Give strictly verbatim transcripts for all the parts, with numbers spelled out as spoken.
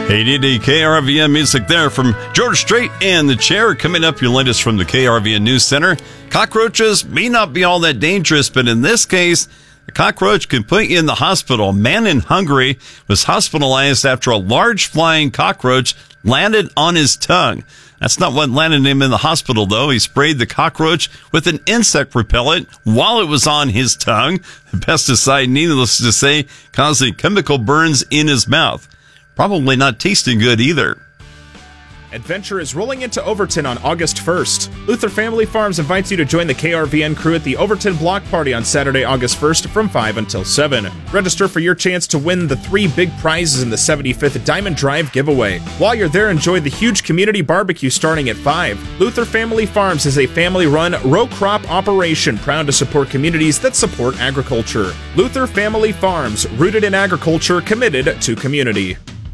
eighty eighty K R V N music there from George Strait and The Chair. Coming up, your latest from the K R V N News Center. Cockroaches may not be all that dangerous, but in this case, a cockroach can put you in the hospital. A man in Hungary was hospitalized after a large flying cockroach landed on his tongue. That's not what landed him in the hospital, though. He sprayed the cockroach with an insect repellent while it was on his tongue. The pesticide, needless to say, causing chemical burns in his mouth. Probably not tasting good either. Adventure is rolling into Overton on August first. Luther Family Farms invites you to join the K R V N crew at the Overton Block Party on Saturday, August first from five until seven. Register for your chance to win the three big prizes in the seventy-fifth Diamond Drive giveaway. While you're there, enjoy the huge community barbecue starting at five. Luther Family Farms is a family-run row crop operation proud to support communities that support agriculture. Luther Family Farms, rooted in agriculture, committed to community.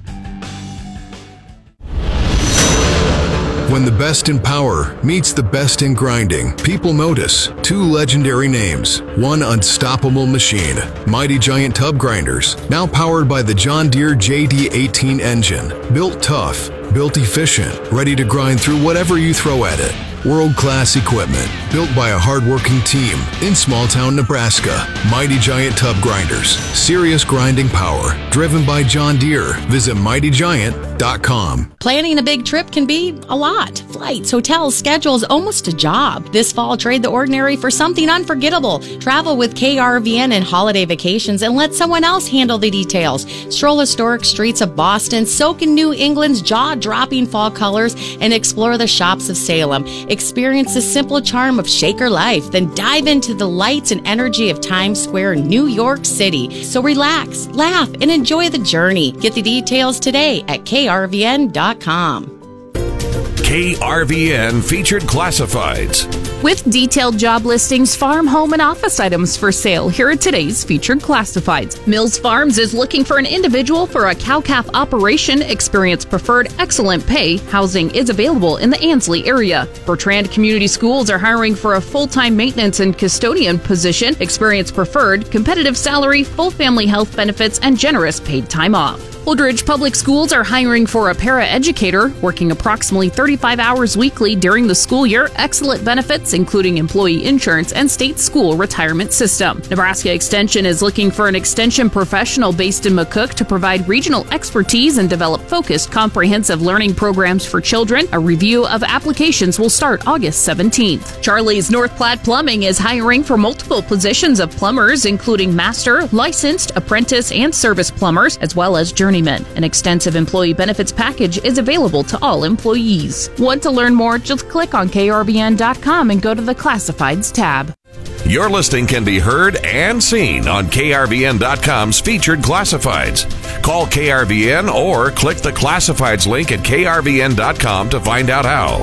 When the best in power meets the best in grinding, people notice two legendary names, one unstoppable machine, Mighty Giant Tub Grinders, now powered by the John Deere J D eighteen engine. Built tough, built efficient, ready to grind through whatever you throw at it. World-class equipment, built by a hard-working team in small-town Nebraska. Mighty Giant Tub Grinders, serious grinding power, driven by John Deere. Visit mighty giant dot com. Planning a big trip can be a lot. Flights, hotels, schedules, almost a job. This fall, trade the ordinary for something unforgettable. Travel with K R V N and holiday vacations and let someone else handle the details. Stroll historic streets of Boston, soak in New England's jaw-dropping fall colors, and explore the shops of Salem. Experience the simple charm of Shaker life, then dive into the lights and energy of Times Square, New York City. So relax, laugh, and enjoy the journey. Get the details today at K R V N dot com. K R V N Featured Classifieds. With detailed job listings, farm, home, and office items for sale, here are today's featured classifieds. Mills Farms is looking for an individual for a cow-calf operation. Experience preferred, excellent pay. Housing is available in the Ansley area. Bertrand Community Schools are hiring for a full-time maintenance and custodian position. Experience preferred, competitive salary, full family health benefits, and generous paid time off. Holdridge Public Schools are hiring for a para-educator, working approximately thirty-five hours weekly during the school year. Excellent benefits, including employee insurance and state school retirement system. Nebraska Extension is looking for an extension professional based in McCook to provide regional expertise and develop focused, comprehensive learning programs for children. A review of applications will start August seventeenth. Charlie's North Platte Plumbing is hiring for multiple positions of plumbers, including master, licensed, apprentice, and service plumbers, as well as journeyman. An extensive employee benefits package is available to all employees. Want to learn more? Just click on K R V N dot com and go to the Classifieds tab. Your listing can be heard and seen on K R V N dot com's Featured Classifieds. Call K R V N or click the Classifieds link at K R V N dot com to find out how.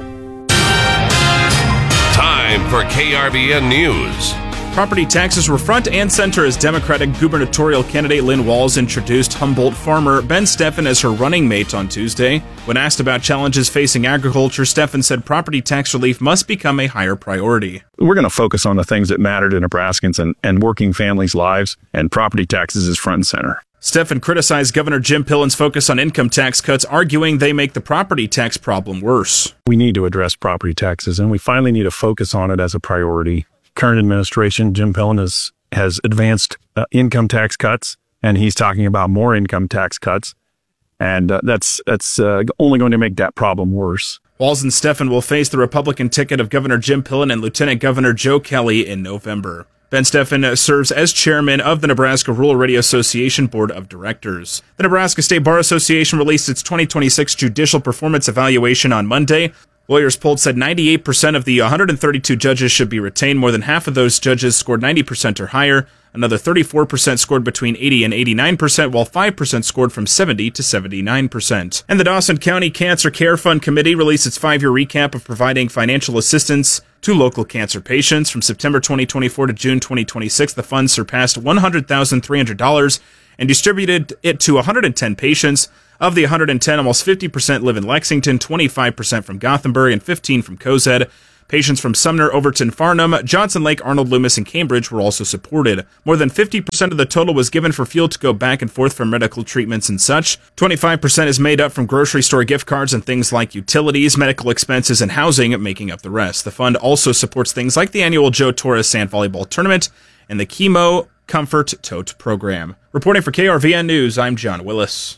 Time for K R V N News. Property taxes were front and center as Democratic gubernatorial candidate Lynn Walz introduced Humboldt farmer Ben Steffen as her running mate on Tuesday. When asked about challenges facing agriculture, Steffen said property tax relief must become a higher priority. We're going to focus on the things that matter to Nebraskans and, and working families' lives, and property taxes is front and center. Steffen criticized Governor Jim Pillen's focus on income tax cuts, arguing they make the property tax problem worse. We need to address property taxes, and we finally need to focus on it as a priority. Current administration, Jim Pillen, has, has advanced uh, income tax cuts, and he's talking about more income tax cuts, and uh, that's that's uh, only going to make that problem worse. Walz and Steffen will face the Republican ticket of Governor Jim Pillen and Lieutenant Governor Joe Kelly in November. Ben Steffen serves as chairman of the Nebraska Rural Radio Association Board of Directors. The Nebraska State Bar Association released its twenty twenty-six Judicial Performance Evaluation on Monday. Lawyers polled said ninety-eight percent of the one hundred thirty-two judges should be retained. More than half of those judges scored ninety percent or higher. Another thirty-four percent scored between eighty and eighty-nine percent, while five percent scored from seventy to seventy-nine percent. And the Dawson County Cancer Care Fund Committee released its five-year recap of providing financial assistance to local cancer patients. From September twenty twenty-four to June twenty twenty-six, the fund surpassed one hundred thousand three hundred dollars and distributed it to one hundred ten patients. Of the one hundred ten, almost fifty percent live in Lexington, twenty-five percent from Gothenburg, and fifteen from Cozad. Patients from Sumner, Overton, Farnham, Johnson Lake, Arnold, Loomis, and Cambridge were also supported. More than fifty percent of the total was given for fuel to go back and forth for medical treatments and such. twenty-five percent is made up from grocery store gift cards and things like utilities, medical expenses, and housing, making up the rest. The fund also supports things like the annual Joe Torres Sand Volleyball Tournament and the Chemo Comfort Tote Program. Reporting for K R V N News, I'm John Willis.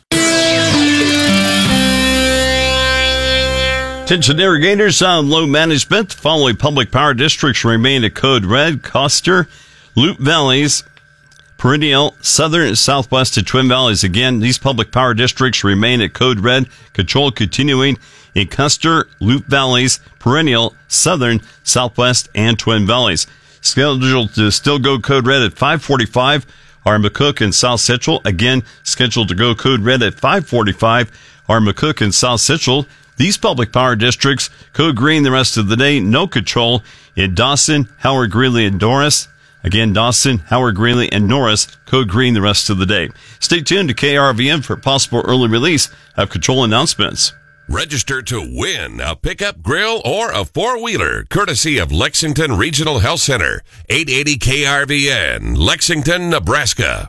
Attention irrigators on low management. The following public power districts remain at code red: Custer, Loup Valleys, Perennial, Southern, and Southwest, and Twin Valleys. Again, these public power districts remain at code red. Control continuing in Custer, Loup Valleys, Perennial, Southern, Southwest, and Twin Valleys. Scheduled to still go code red at five forty-five are McCook and South Central. Again, scheduled to go code red at five forty-five are McCook and South Central. These public power districts, code green the rest of the day. No control in Dawson, Howard, Greeley, and Norris. Again, Dawson, Howard, Greeley, and Norris, code green the rest of the day. Stay tuned to K R V N for possible early release of control announcements. Register to win a pickup, grill, or a four-wheeler, courtesy of Lexington Regional Health Center, eight eighty K R V N, Lexington, Nebraska.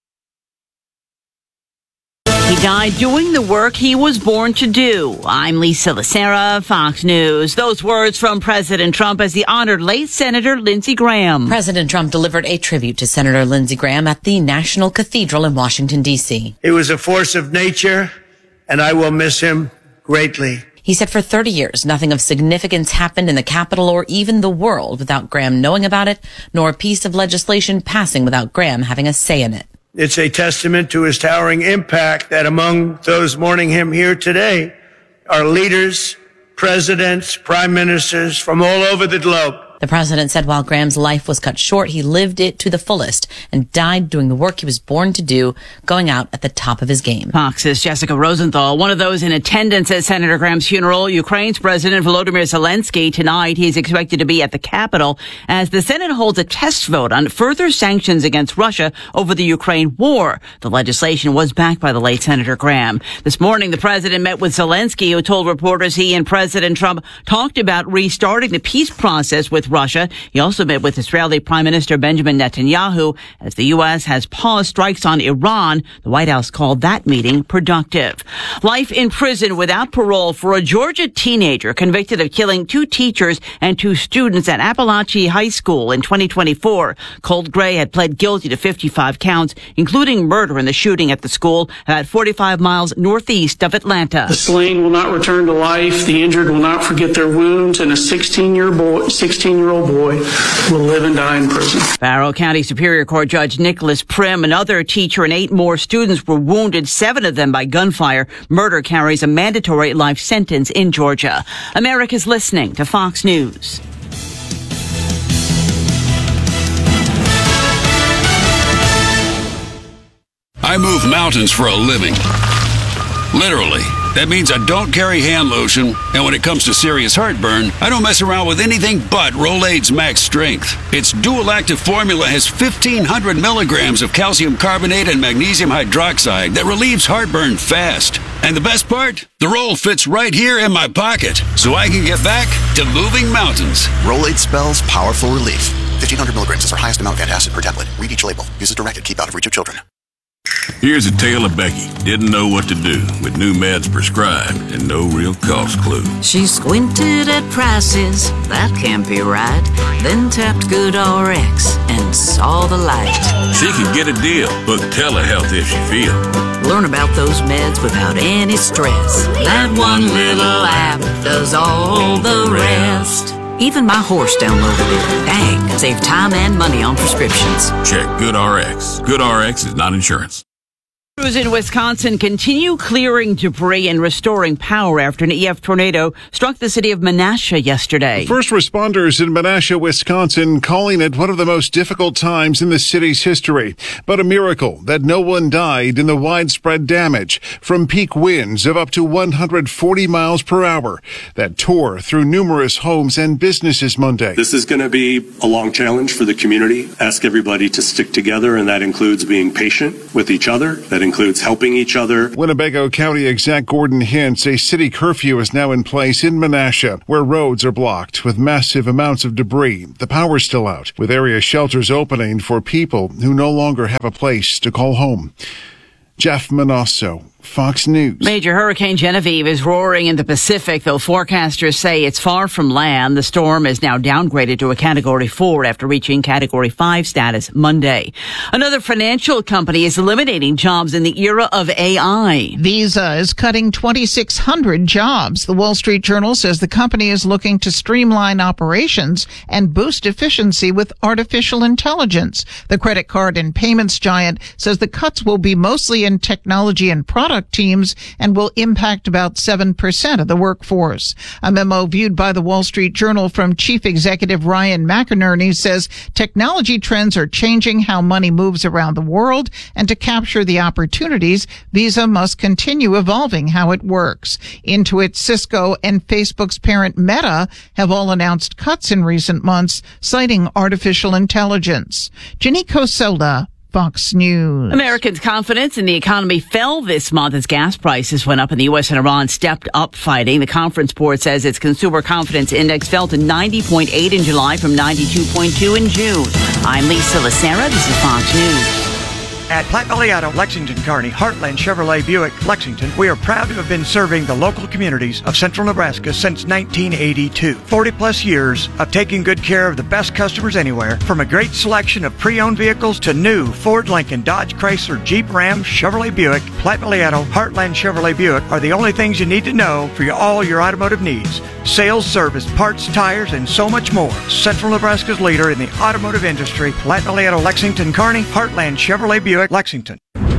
He died doing the work he was born to do. I'm Lisa Lacera, Fox News. Those words from President Trump as he honored late Senator Lindsey Graham. President Trump delivered a tribute to Senator Lindsey Graham at the National Cathedral in Washington, D C. He was a force of nature, and I will miss him greatly. He said for thirty years, nothing of significance happened in the Capitol or even the world without Graham knowing about it, nor a piece of legislation passing without Graham having a say in it. It's a testament to his towering impact that among those mourning him here today are leaders, presidents, prime ministers from all over the globe. The president said while Graham's life was cut short, he lived it to the fullest and died doing the work he was born to do, going out at the top of his game. Fox's Jessica Rosenthal, one of those in attendance at Senator Graham's funeral. Ukraine's President Volodymyr Zelensky. Tonight, he's expected to be at the Capitol as the Senate holds a test vote on further sanctions against Russia over the Ukraine war. The legislation was backed by the late Senator Graham. This morning, the president met with Zelensky, who told reporters he and President Trump talked about restarting the peace process with Russia. He also met with Israeli Prime Minister Benjamin Netanyahu as the U S has paused strikes on Iran. The White House called that meeting productive. Life in prison without parole for a Georgia teenager convicted of killing two teachers and two students at Appalachian High School in twenty twenty-four. Colt Gray had pled guilty to fifty-five counts, including murder in the shooting at the school about forty-five miles northeast of Atlanta. The slain will not return to life. The injured will not forget their wounds, and a sixteen-year boy, sixteen-year-old boy will live and die in prison. Barrow County Superior Court Judge Nicholas Prim, another teacher, and eight more students were wounded, seven of them by gunfire. Murder carries a mandatory life sentence in Georgia. America's listening to Fox News. I move mountains for a living. Literally. That means I don't carry hand lotion, and when it comes to serious heartburn, I don't mess around with anything but Rolaids Max Strength. Its dual-active formula has fifteen hundred milligrams of calcium carbonate and magnesium hydroxide that relieves heartburn fast. And the best part? The roll fits right here in my pocket, so I can get back to moving mountains. Rolaids spells powerful relief. fifteen hundred milligrams is our highest amount of antacid per tablet. Read each label. Use as directed. Keep out of reach of children. Here's a tale of Becky. Didn't know what to do with new meds prescribed and no real cost clue. She squinted at prices, that can't be right. Then tapped GoodRx and saw the light. She could get a deal. Book telehealth if she feel. Learn about those meds without any stress. That one little app does all the rest. Even my horse downloaded it. Dang, save time and money on prescriptions. Check GoodRx. GoodRx is not insurance. Crews in Wisconsin continue clearing debris and restoring power after an E F tornado struck the city of Menasha yesterday. First responders in Menasha, Wisconsin, calling it one of the most difficult times in the city's history. But a miracle that no one died in the widespread damage from peak winds of up to one hundred forty miles per hour that tore through numerous homes and businesses Monday. This is going to be a long challenge for the community. Ask everybody to stick together, and that includes being patient with each other. That that includes helping each other. Winnebago County Exec Gordon hints a city curfew is now in place in Menasha, where roads are blocked with massive amounts of debris. The power's still out, with area shelters opening for people who no longer have a place to call home. Jeff Manasso, Fox News. Major Hurricane Genevieve is roaring in the Pacific, though forecasters say it's far from land. The storm is now downgraded to a Category four after reaching Category five status Monday. Another financial company is eliminating jobs in the era of A I. Visa is cutting twenty-six hundred jobs. The Wall Street Journal says the company is looking to streamline operations and boost efficiency with artificial intelligence. The credit card and payments giant says the cuts will be mostly in technology and product teams and will impact about seven percent of the workforce. A memo viewed by the Wall Street Journal from Chief Executive Ryan McInerney says technology trends are changing how money moves around the world, and to capture the opportunities, Visa must continue evolving how it works. Intuit, Cisco, and Facebook's parent Meta have all announced cuts in recent months, citing artificial intelligence. Janiko Soda, Fox News. Americans' confidence in the economy fell this month as gas prices went up and the U S and Iran stepped up fighting. The conference board says its consumer confidence index fell to ninety point eight in July from ninety-two point two in June. I'm Lisa Lacera. This is Fox News. At Platte Valley Auto, Lexington, Kearney, Heartland Chevrolet Buick, Lexington, we are proud to have been serving the local communities of central Nebraska since nineteen eighty-two. forty plus years of taking good care of the best customers anywhere, from a great selection of pre-owned vehicles to new Ford, Lincoln, Dodge, Chrysler, Jeep, Ram, Chevrolet Buick. Platte Valley Auto, Heartland Chevrolet Buick are the only things you need to know for your, all your automotive needs. Sales, service, parts, tires, and so much more. Central Nebraska's leader in the automotive industry, Platte Valley Auto, Lexington, Kearney, Heartland Chevrolet Buick, Lexington.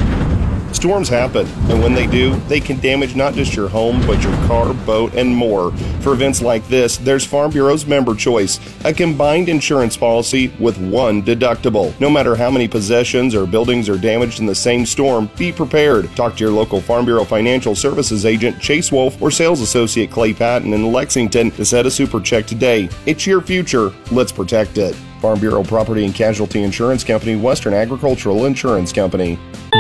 Storms happen, and when they do, they can damage not just your home, but your car, boat, and more. For events like this, there's Farm Bureau's Member Choice, a combined insurance policy with one deductible. No matter how many possessions or buildings are damaged in the same storm, be prepared. Talk to your local Farm Bureau Financial Services agent, Chase Wolf, or sales associate Clay Patton in Lexington to set a super check today. It's your future. Let's protect it. Farm Bureau Property and Casualty Insurance Company, Western Agricultural Insurance Company.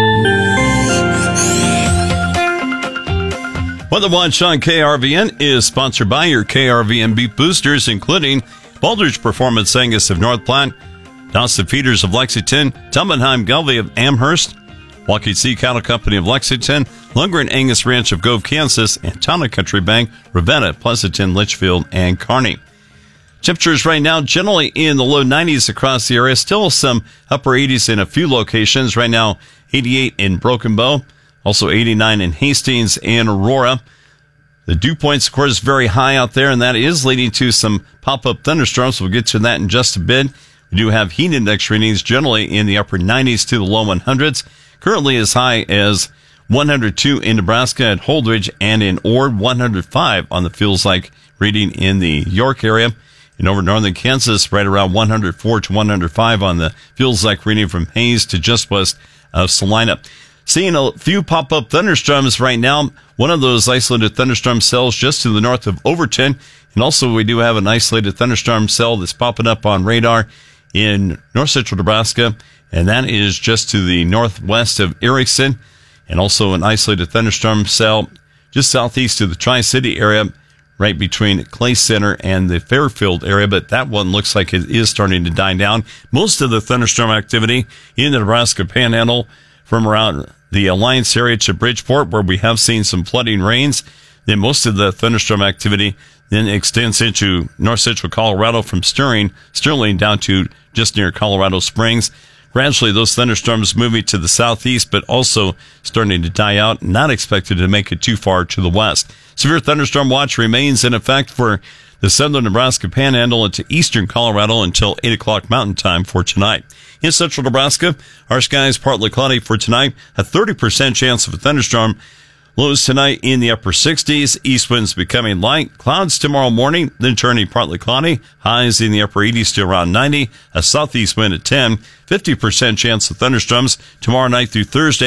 Weather Watch on K R V N is sponsored by your K R V N beef boosters, including Baldrige Performance Angus of North Platte, Dawson Feeders of Lexington, Tumbenheim Galvey of Amherst, Walkie Sea Cattle Company of Lexington, Lundgren Angus Ranch of Gove, Kansas, and Town and Country Bank, Ravenna, Pleasanton, Litchfield, and Kearney. Temperatures right now generally in the low nineties across the area. Still some upper eighties in a few locations. Right now, eighty-eight in Broken Bow. Also eighty-nine in Hastings and Aurora. The dew points, of course, very high out there, and that is leading to some pop-up thunderstorms. We'll get to that in just a bit. We do have heat index readings generally in the upper nineties to the low hundreds. Currently as high as one hundred two in Nebraska at Holdridge and in Ord, one hundred five on the feels like reading in the York area. And over northern Kansas, right around one hundred four to one hundred five on the feels like reading from Hayes to just west of Salina. Seeing a few pop-up thunderstorms right now. One of those isolated thunderstorm cells just to the north of Overton. And also we do have an isolated thunderstorm cell that's popping up on radar in north central Nebraska. And that is just to the northwest of Erickson. And also an isolated thunderstorm cell just southeast of the Tri-City area, right between Clay Center and the Fairfield area, but that one looks like it is starting to die down. Most of the thunderstorm activity in the Nebraska Panhandle from around the Alliance area to Bridgeport, where we have seen some flooding rains. Then most of the thunderstorm activity then extends into north central Colorado from Sterling, Sterling down to just near Colorado Springs. Gradually, those thunderstorms moving to the southeast, but also starting to die out, not expected to make it too far to the west. Severe thunderstorm watch remains in effect for the southern Nebraska Panhandle into eastern Colorado until eight o'clock Mountain Time for tonight. In central Nebraska, our skies partly cloudy for tonight, a thirty percent chance of a thunderstorm. Lows tonight in the upper sixties, east winds becoming light, clouds tomorrow morning, then turning partly cloudy, highs in the upper eighties to around ninety, a southeast wind at ten, fifty percent chance of thunderstorms tomorrow night through Thursday.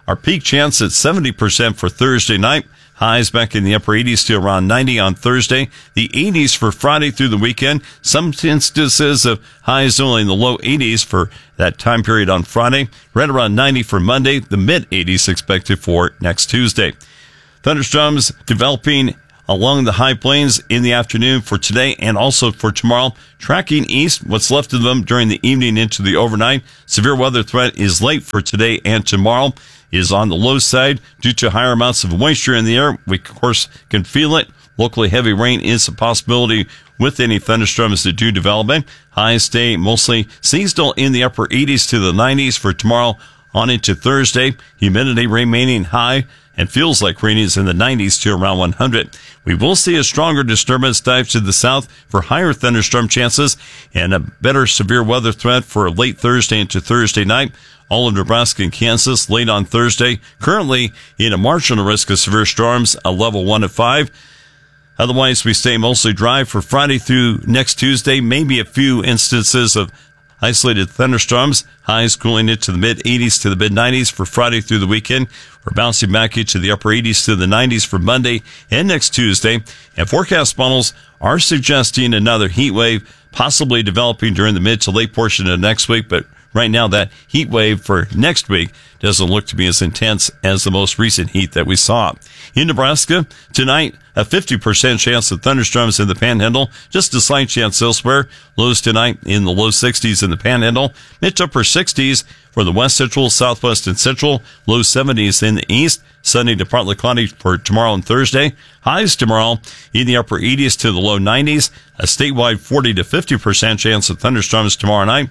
Our peak chance at seventy percent for Thursday night. Highs back in the upper eighties to around ninety on Thursday. The eighties for Friday through the weekend. Some instances of highs only in the low eighties for that time period on Friday. Right around ninety for Monday. The mid eighties expected for next Tuesday. Thunderstorms developing along the high plains in the afternoon for today and also for tomorrow. Tracking east, what's left of them during the evening into the overnight. Severe weather threat is late for today and tomorrow. Is on the low side due to higher amounts of moisture in the air. We, of course, can feel it. Locally heavy rain is a possibility with any thunderstorms that do develop. Highs stay mostly seasonal in the upper eighties to the nineties for tomorrow on into Thursday. Humidity remaining high and feels like rain is in the nineties to around one hundred. We will see a stronger disturbance dive to the south for higher thunderstorm chances and a better severe weather threat for late Thursday into Thursday night. All of Nebraska and Kansas late on Thursday. Currently in a marginal risk of severe storms, a level one to five. Otherwise, we stay mostly dry for Friday through next Tuesday. Maybe a few instances of isolated thunderstorms. Highs cooling into the mid eighties to the mid nineties for Friday through the weekend. We're bouncing back into the upper eighties to the nineties for Monday and next Tuesday. And forecast models are suggesting another heat wave possibly developing during the mid to late portion of next week, but right now, that heat wave for next week doesn't look to be as intense as the most recent heat that we saw. In Nebraska, tonight, a fifty percent chance of thunderstorms in the Panhandle, just a slight chance elsewhere. Lows tonight in the low sixties in the Panhandle, mid to upper sixties for the west central, southwest, and central, low seventies in the east. Sunny to partly cloudy for tomorrow and Thursday. Highs tomorrow in the upper eighties to the low nineties. A statewide forty to fifty percent chance of thunderstorms tomorrow night.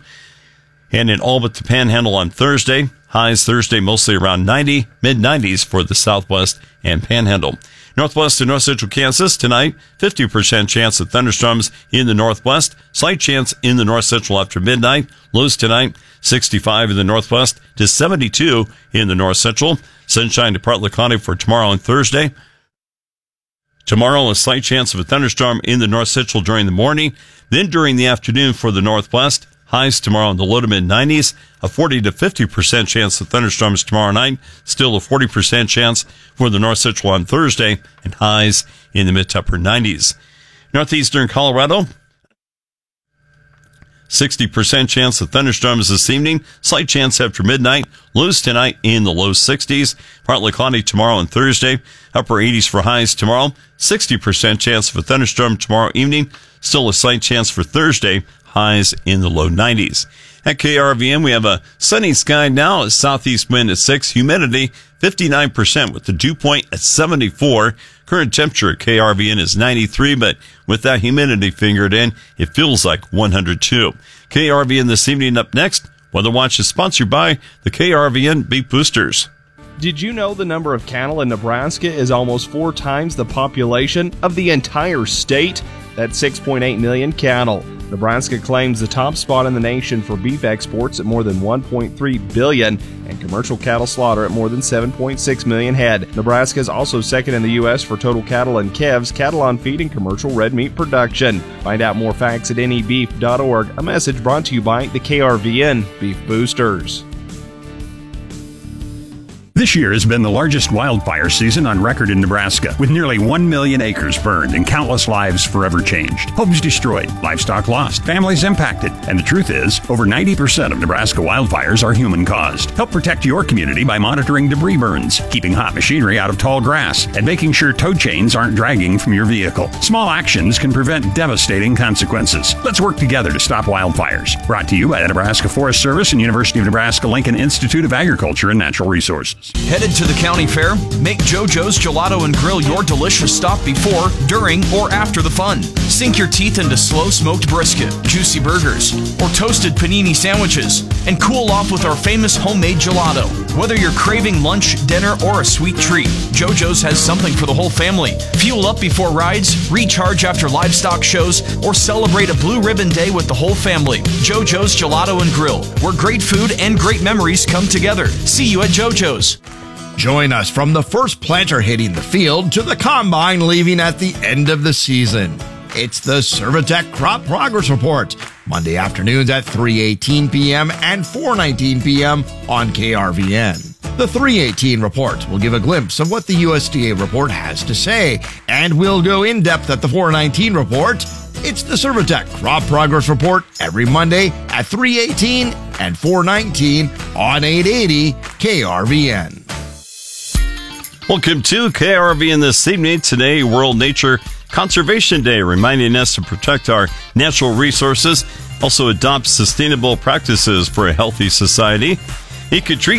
And in all but the Panhandle on Thursday. Highs Thursday mostly around ninety, mid nineties for the southwest and Panhandle. Northwest and north central Kansas tonight, fifty percent chance of thunderstorms in the northwest, slight chance in the north central after midnight. Lows tonight, sixty-five in the northwest to seventy-two in the north central. Sunshine to partly cloudy for tomorrow and Thursday. Tomorrow, a slight chance of a thunderstorm in the north central during the morning. Then during the afternoon for the northwest. Highs tomorrow in the low to mid nineties, a forty to fifty percent chance of thunderstorms tomorrow night, still a forty percent chance for the north central on Thursday, and highs in the mid to upper nineties. Northeastern Colorado, sixty percent chance of thunderstorms this evening, slight chance after midnight, lows tonight in the low sixties, partly cloudy tomorrow and Thursday, upper eighties for highs tomorrow, sixty percent chance of a thunderstorm tomorrow evening, still a slight chance for Thursday, highs in the low nineties. At K R V N, we have a sunny sky now, a southeast wind at six, humidity fifty-nine percent with the dew point at seventy-four. Current temperature at K R V N is ninety-three, but with that humidity fingered in, it feels like one hundred two. K R V N this evening up next. Weather Watch is sponsored by the K R V N Beef Boosters. Did you know the number of cattle in Nebraska is almost four times the population of the entire state? That's six point eight million cattle. Nebraska claims the top spot in the nation for beef exports at more than one point three billion and commercial cattle slaughter at more than seven point six million head. Nebraska is also second in the U S for total cattle and calves, cattle on feed, and commercial red meat production. Find out more facts at N E beef dot org. A message brought to you by the K R V N Beef Boosters. This year has been the largest wildfire season on record in Nebraska, with nearly one million acres burned and countless lives forever changed. Homes destroyed, livestock lost, families impacted. And the truth is, over ninety percent of Nebraska wildfires are human-caused. Help protect your community by monitoring debris burns, keeping hot machinery out of tall grass, and making sure tow chains aren't dragging from your vehicle. Small actions can prevent devastating consequences. Let's work together to stop wildfires. Brought to you by the Nebraska Forest Service and University of Nebraska-Lincoln Institute of Agriculture and Natural Resources. Headed to the county fair? Make JoJo's Gelato and Grill your delicious stop before, during, or after the fun. Sink your teeth into slow-smoked brisket, juicy burgers, or toasted panini sandwiches, and cool off with our famous homemade gelato. Whether you're craving lunch, dinner, or a sweet treat, JoJo's has something for the whole family. Fuel up before rides, recharge after livestock shows, or celebrate a Blue Ribbon Day with the whole family. JoJo's Gelato and Grill, where great food and great memories come together. See you at JoJo's. Join us from the first planter hitting the field to the combine leaving at the end of the season. It's the Servitech Crop Progress Report, Monday afternoons at three eighteen p.m. and four nineteen p.m. on K R V N. The three eighteen report will give a glimpse of what the U S D A report has to say, and we'll go in depth at the four nineteen report. It's the Servitech Crop Progress Report every Monday at three eighteen and four nineteen on eight eighty K R V N. Welcome to K R V N this evening. Today, World Nature Conservation Day, reminding us to protect our natural resources, also adopt sustainable practices for a healthy society. It could treat